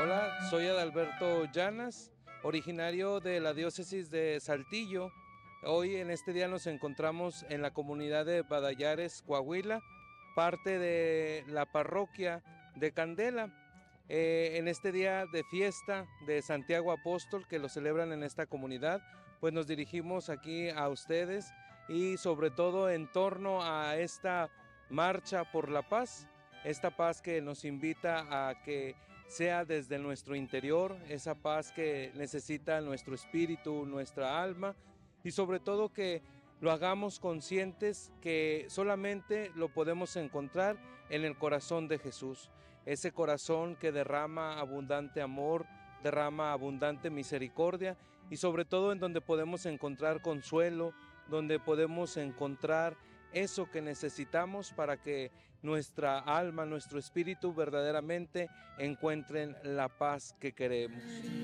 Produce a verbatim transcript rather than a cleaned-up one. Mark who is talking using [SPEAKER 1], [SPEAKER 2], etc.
[SPEAKER 1] Hola, soy Adalberto Llanas, originario de la diócesis de Saltillo. Hoy en este día nos encontramos en la comunidad de Badallares, Coahuila, parte de la parroquia de Candela. Eh, en este día de fiesta de Santiago Apóstol que lo celebran en esta comunidad, pues nos dirigimos aquí a ustedes y sobre todo en torno a esta marcha por la paz, esta paz que nos invita a que sea desde nuestro interior, esa paz que necesita nuestro espíritu, nuestra alma, y sobre todo que lo hagamos conscientes que solamente lo podemos encontrar en el corazón de Jesús, ese corazón que derrama abundante amor, derrama abundante misericordia y sobre todo en donde podemos encontrar consuelo, donde podemos encontrar eso que necesitamos para que nuestra alma, nuestro espíritu verdaderamente encuentren la paz que queremos.